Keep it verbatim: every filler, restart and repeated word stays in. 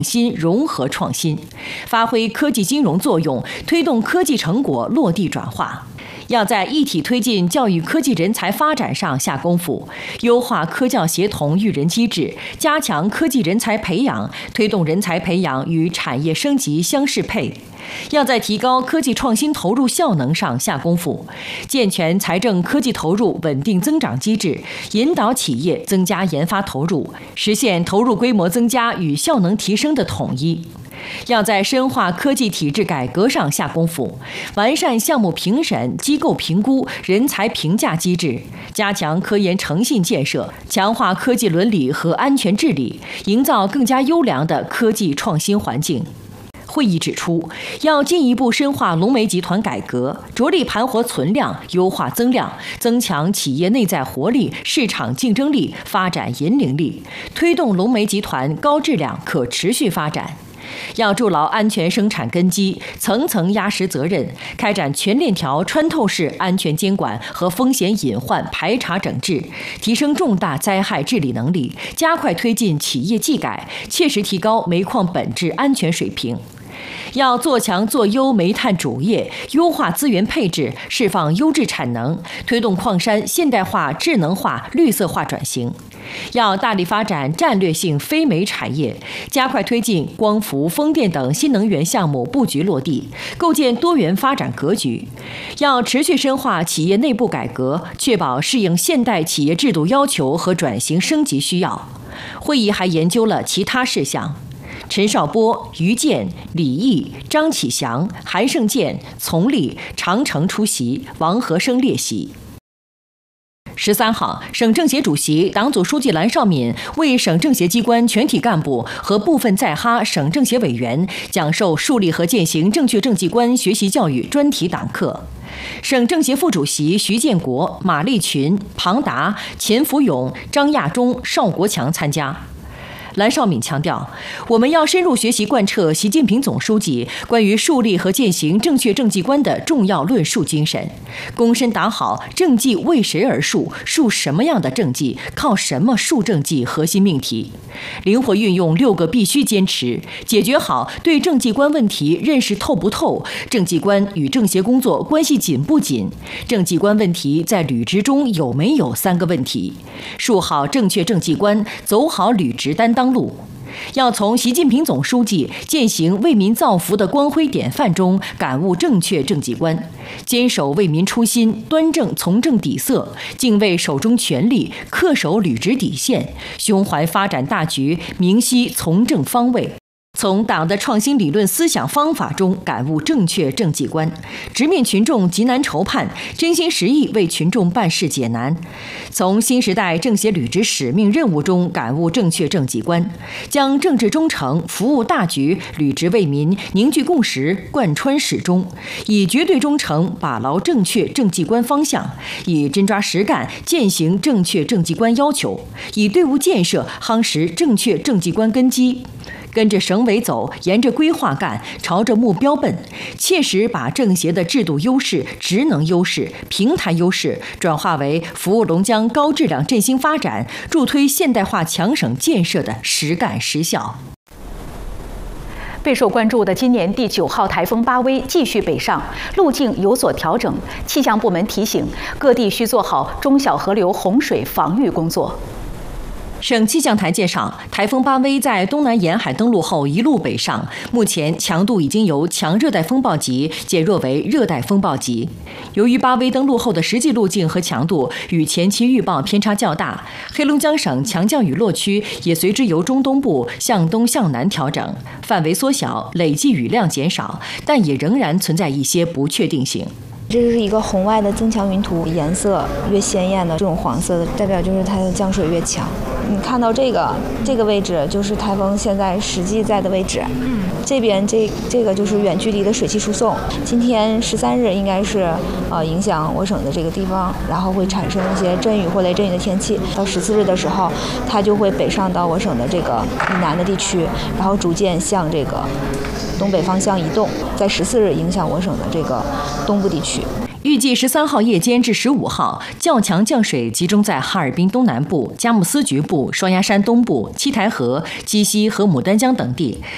新融合创新，发挥科技金融作用，推动科技成果落地转化。要在一体推进教育科技人才发展上下功夫，优化科教协同育人机制，加强科技人才培养，推动人才培养与产业升级相适配。要在提高科技创新投入效能上下功夫，健全财政科技投入稳定增长机制，引导企业增加研发投入，实现投入规模增加与效能提升的统一。要在深化科技体制改革上下功夫，完善项目评审、机构评估、人才评价机制，加强科研诚信建设，强化科技伦理和安全治理，营造更加优良的科技创新环境。会议指出，要进一步深化龙煤集团改革，着力盘活存量，优化增量，增强企业内在活力、市场竞争力、发展引领力，推动龙煤集团高质量可持续发展。要筑牢安全生产根基，层层压实责任，开展全链条穿透式安全监管和风险隐患排查整治，提升重大灾害治理能力，加快推进企业技改，切实提高煤矿本质安全水平。要做强做优煤炭主业，优化资源配置，释放优质产能，推动矿山现代化、智能化、绿色化转型。要大力发展战略性非煤产业，加快推进光伏、风电等新能源项目布局落地，构建多元发展格局。要持续深化企业内部改革，确保适应现代企业制度要求和转型升级需要。会议还研究了其他事项。陈少波、于健、李毅、张启祥、韩胜健、丛立、常诚出席，王和生列席。十三号，省政协主席、党组书记蓝绍敏为省政协机关全体干部和部分在哈省政协委员讲授树立和践行正确政绩观学习教育专题党课。省政协副主席徐建国、马立群、庞达、钱福勇、张亚中、邵国强参加。蓝绍敏强调，我们要深入学习贯彻习近平总书记关于树立和践行正确政绩观的重要论述精神，躬身打好政绩为谁而树、树什么样的政绩、靠什么树政绩核心命题，灵活运用六个必须坚持，解决好对政绩观问题认识透不透、政绩观与政协工作关系紧不紧、政绩观问题在履职中有没有三个问题，树好正确政绩观，走好履职担当路。要从习近平总书记践行为民造福的光辉典范中感悟正确政绩观，坚守为民初心，端正从政底色，敬畏手中权力，恪守履职底线，胸怀发展大局，明晰从政方位。从党的创新理论思想方法中感悟正确政绩观，直面群众急难愁盼，真心实意为群众办事解难。从新时代政协履职使命任务中感悟正确政绩观，将政治忠诚、服务大局、履职为民、凝聚共识贯穿始终，以绝对忠诚把牢正确政绩观方向，以真抓实干践行正确政绩观要求，以队伍建设夯实正确政绩观根基。跟着省委走，沿着规划干，朝着目标奔，切实把政协的制度优势、职能优势、平台优势转化为服务龙江高质量振兴发展、助推现代化强省建设的实干实效。 备受关注的今年第九号台风巴威继续北上，路径有所调整。气象部门提醒，各地需做好中小河流洪水防御工作。 省气象台介绍，台风巴威在东南沿海登陆后一路北上，目前强度已经由强热带风暴级减弱为热带风暴级。由于巴威登陆后的实际路径和强度与前期预报偏差较大，黑龙江省强降雨落区也随之由中东部向东向南调整，范围缩小，累计雨量减少，但也仍然存在一些不确定性。 这是一个红外的增强云图，颜色越鲜艳的这种黄色的，代表就是它的降水越强。你看到这个这个位置就是台风现在实际在的位置，嗯，这边这这个就是远距离的水汽输送。今天十三日应该是呃影响我省的这个地方，然后会产生一些阵雨或雷阵雨的天气。到十四日的时候，它就会北上到我省的这个以南的地区，然后逐渐向这个东北方向移动，在十四日影响我省的这个东部地区。 预计十三号夜间至十五号，较强降水集中在哈尔滨东南部、佳木斯局部、双鸭山东部、七台河、鸡西和牡丹江等地，